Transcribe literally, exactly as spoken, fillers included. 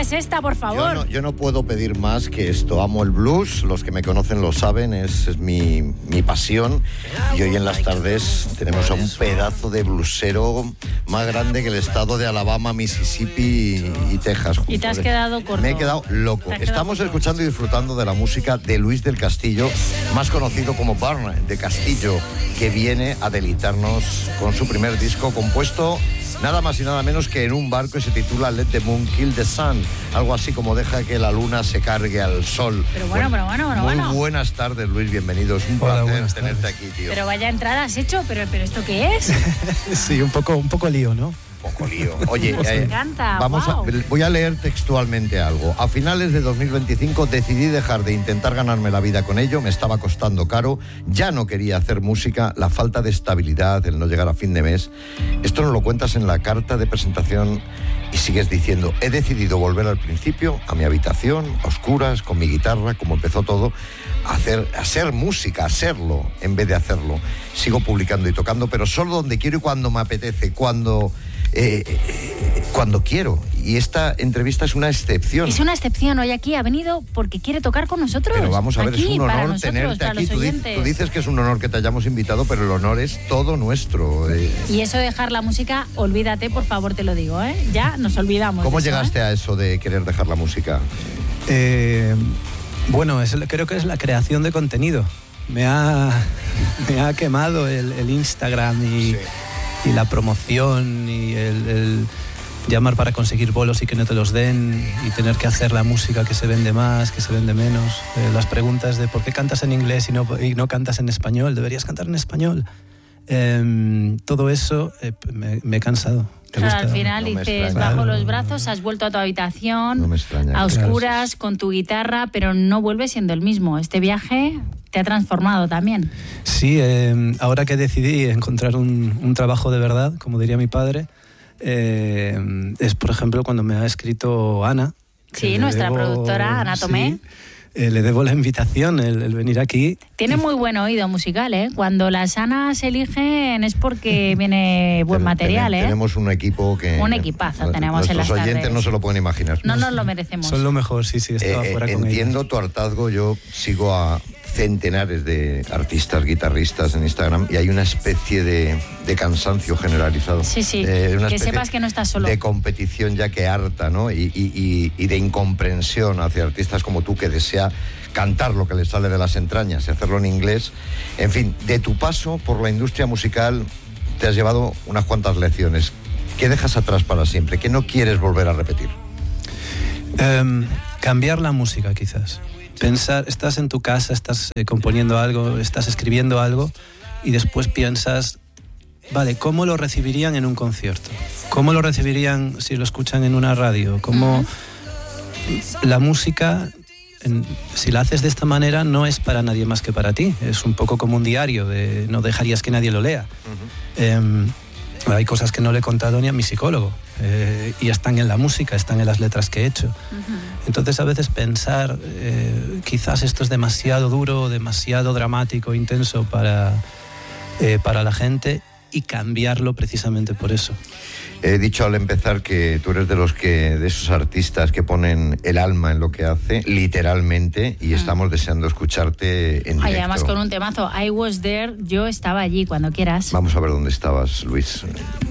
es esta, por favor? Yo no, yo no puedo pedir más que esto. Amo el blues, los que me conocen lo saben, es, es mi, mi pasión. Y hoy en las tardes tenemos a un pedazo de blusero más grande que el estado de Alabama, Mississippi y, y Texas. Y te has quedado corto. Me he quedado loco. Estamos escuchando y disfrutando de la música de Luis del Castillo, más conocido como Barney de Castillo, que viene a deleitarnos con su primer disco compuesto nada más y nada menos que en un barco, y se titula Let the Moon Kill the Sun, algo así como deja que la luna se cargue al sol. Pero bueno, pero bueno, bueno, Muy bueno. buenas tardes, Luis, bienvenido. Es un Hola, placer tenerte aquí, tío. Pero vaya entrada has hecho, pero, pero ¿esto qué es? Sí, un poco, un poco lío, ¿no? Un poco lío. Oye, Pues me eh, encanta, vamos wow. a, voy a leer textualmente algo. A finales de dos mil veinticinco decidí dejar de intentar ganarme la vida con ello, me estaba costando caro, ya no quería hacer música, la falta de estabilidad, el no llegar a fin de mes. Esto nos lo cuentas en la carta de presentación y sigues diciendo, he decidido volver al principio, a mi habitación, a oscuras, con mi guitarra, como empezó todo, a hacer, a hacer música, a hacerlo, en vez de hacerlo. Sigo publicando y tocando, pero solo donde quiero y cuando me apetece, cuando... Eh, eh, cuando quiero. Y esta entrevista es una excepción. Es una excepción. Hoy aquí ha venido porque quiere tocar con nosotros. Pero vamos a ver, aquí, es un para honor nosotros, tenerte para aquí. los Tú, di- oyentes. tú dices que es un honor que te hayamos invitado, pero el honor es todo nuestro. eh. Y eso de dejar la música, olvídate, por favor, te lo digo, ¿eh? Ya nos olvidamos. ¿Cómo de eso, llegaste ¿eh? a eso de querer dejar la música? Eh, bueno, es, creo que es la creación de contenido. Me ha, me ha quemado el, el Instagram y, y la promoción y el, el llamar para conseguir bolos y que no te los den y tener que hacer la música que se vende más, que se vende menos. Eh, las preguntas de por qué cantas en inglés y no, y no cantas en español, deberías cantar en español. Eh, todo eso eh, me, me he cansado. ¿Te Claro, gusta? al final No me dices, extraña. bajo los brazos, has vuelto a tu habitación, No me extraña. a oscuras, Claro. con tu guitarra, pero no vuelves siendo el mismo. Este viaje te ha transformado también. Sí, eh, ahora que decidí encontrar un, un trabajo de verdad, como diría mi padre, eh, es por ejemplo cuando me ha escrito Ana. que Sí, le nuestra debo- productora, Ana Tomé. sí, eh, le debo la invitación, el, el venir aquí. Tiene muy buen oído musical, ¿eh? Cuando las Anas eligen es porque viene buen Ten- material, ten- ¿eh? Tenemos un equipo que... Un equipazo tenemos en Nuestros las oyentes tardes. no se lo pueden imaginar. No nos lo merecemos. Son lo mejor, sí, sí, estaba Eh, fuera eh, con entiendo ellos. tu hartazgo, yo sigo a centenares de artistas, guitarristas en Instagram y hay una especie de, de cansancio generalizado. Sí, sí, Eh, una que especie sepas que no estás solo. De competición ya que harta, ¿no? Y, y- y- y de incomprensión hacia artistas como tú que desea cantar lo que les sale de las entrañas y hacerlo en inglés. En fin, de tu paso por la industria musical te has llevado unas cuantas lecciones. ¿Qué dejas atrás para siempre? ¿Qué no quieres volver a repetir? Em, cambiar la música, quizás. Pensar, estás en tu casa, estás eh, componiendo algo, estás escribiendo algo y después piensas, vale, ¿cómo lo recibirían en un concierto? ¿Cómo lo recibirían si lo escuchan en una radio? ¿Cómo la música, en- si la haces de esta manera, no es para nadie más que para ti? Es un poco como un diario, de, no dejarías que nadie lo lea. Em, hay cosas que no le he contado ni a mi psicólogo eh, y están en la música, están en las letras que he hecho. Entonces a veces pensar, eh, quizás esto es demasiado duro, demasiado dramático, intenso para, eh, para la gente, y cambiarlo precisamente por eso. He dicho al empezar que tú eres de los que, de esos artistas que ponen el alma en lo que hace, literalmente, y estamos deseando escucharte en Ay, directo. además con un temazo, I was there, yo estaba allí, cuando quieras. Vamos a ver dónde estabas, Luis.